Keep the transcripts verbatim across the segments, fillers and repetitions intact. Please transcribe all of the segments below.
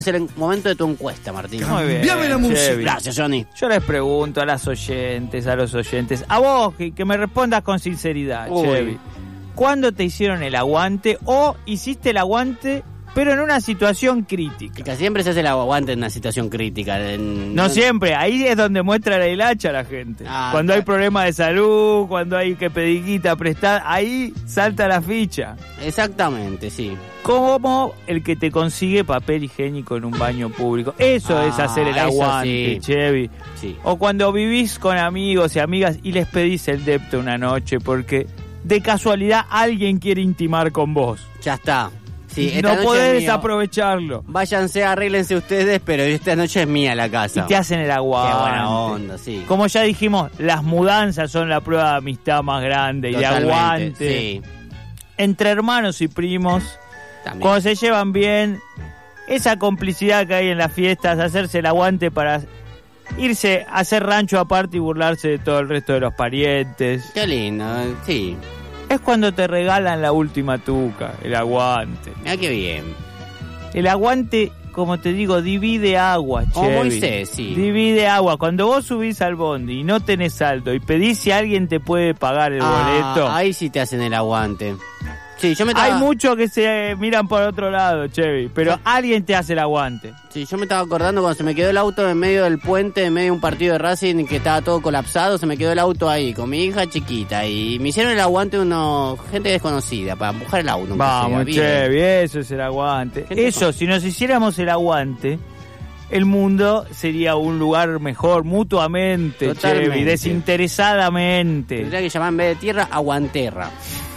Es el momento de tu encuesta, Martín. Muy bien, Cambiame la música. Chevy. Gracias, Johnny. Yo les pregunto a las oyentes, a los oyentes, a vos, que, que me respondas con sinceridad, Uy. Chevy. ¿Cuándo te hicieron el aguante o hiciste el aguante, pero en una situación crítica? Que siempre se hace el aguante en una situación crítica. En... No siempre, ahí es donde muestra la hilacha la gente. Ah, cuando claro. hay problemas de salud, cuando hay que pedir guita prestada, ahí salta la ficha. Exactamente, sí. Como el que te consigue papel higiénico en un baño público. Eso Ah, es hacer el eso aguante, sí. Chevy. Sí. O cuando vivís con amigos y amigas y les pedís el depto una noche porque de casualidad alguien quiere intimar con vos. Ya está. Sí, esta No noche podés es mío. desaprovecharlo. Váyanse, arréglense ustedes, pero esta noche es mía la casa. Y te hacen el aguante. Qué buena onda, sí. Como ya dijimos, las mudanzas son la prueba de amistad más grande y de Totalmente, aguante. Sí, Entre hermanos y primos, también. cuando se llevan bien, esa complicidad que hay en las fiestas, hacerse el aguante para irse a hacer rancho aparte y burlarse de todo el resto de los parientes. Qué lindo, sí. Es cuando te regalan la última tuca, el aguante. Mira qué bien. El aguante, como te digo, divide agua, Como Chevy. Moisés, sí. Divide agua. Cuando vos subís al bondi y no tenés saldo y pedís si alguien te puede pagar el Ah, boleto, ahí sí te hacen el aguante. Sí, yo me estaba, hay muchos que se miran por otro lado, Chevy, pero Sí. alguien te hace el aguante. sí, yo me estaba acordando cuando se me quedó el auto en medio del puente, en medio de un partido de Racing que estaba todo colapsado, se me quedó el auto ahí con mi hija chiquita y me hicieron el aguante unos gente desconocida para empujar el auto. aunque Vamos, sea, bien. Chevy, eso es el aguante. Gente Eso, con- si nos hiciéramos el aguante, el mundo sería un lugar mejor, mutuamente, Totalmente. Chevy, desinteresadamente. Tendría que llamar en vez de tierra, aguanterra.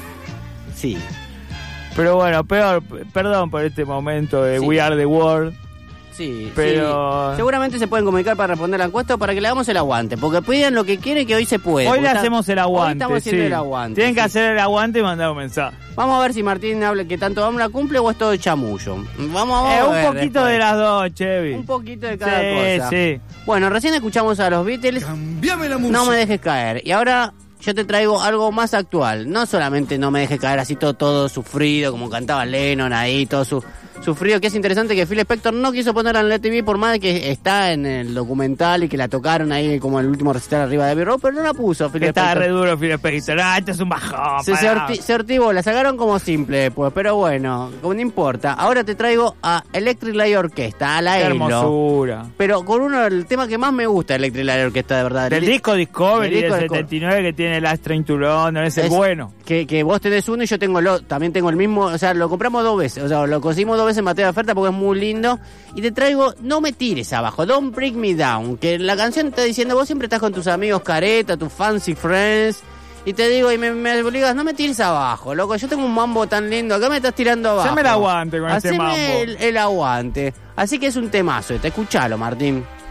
Sí. Pero bueno, peor, perdón por este momento de Sí. We Are the World. Sí, Pero- sí. Seguramente se pueden comunicar para responder la encuesta o para que le hagamos el aguante. Porque pidan lo que quieren, que hoy se puede. Hoy Porque le está- hacemos el Hoy aguante. estamos haciendo sí. el aguante. Tienen que sí. hacer el aguante y mandar un mensaje. Vamos a ver si Martín habla que tanto habla cumple o es todo chamullo. Vamos, vamos Eh, a un ver poquito después. de las dos, Chevy. Un poquito de cada sí, cosa. sí. Bueno, recién escuchamos a los Beatles. Cambiame la música. No me dejes caer. Y ahora yo te traigo algo más actual. No solamente no me dejes caer así todo, todo sufrido, como cantaba Lennon ahí, todo su, sufrido. Que es interesante que Phil Spector no quiso ponerla en la T V por más de que está en el documental y que la tocaron ahí como el último recital arriba de Abbey Road, pero no la puso Phil Que está Spector. re duro, Phil Spector. Ah, esto es un bajón. Se, se, pará. orti- se ortivó, la sacaron como simple después, pero bueno, como no importa. Ahora te traigo a Electric Light Orchestra, a la Qué Elo. hermosura. Pero con uno del tema que más me gusta de Electric Light Orchestra, de verdad. Del El- disco Discovery del disco del Discovery. setenta y nueve que tiene Last Train to London, ese es Es- bueno. Que, que vos tenés uno y yo tengo lo, también tengo el mismo, o sea, lo compramos dos veces, o sea, lo conseguimos dos veces en materia de oferta porque es muy lindo. Y te traigo No me tires abajo, Don't Break Me Down, que la canción está diciendo, vos siempre estás con tus amigos careta, tus fancy friends, y te digo, y me, me obligas, no me tires abajo, loco, yo tengo un mambo tan lindo, acá me estás tirando abajo. Haceme el aguante con este Haceme mambo. el, el aguante. Así que es un temazo, te escuchalo, Martín.